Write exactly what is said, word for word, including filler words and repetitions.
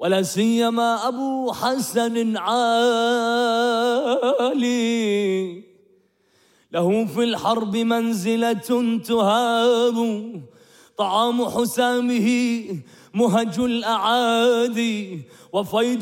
ولا سيما أبو حسن عالي، له في الحرب منزلة تهاب، طعام حسامه مهج الأعادي وفيض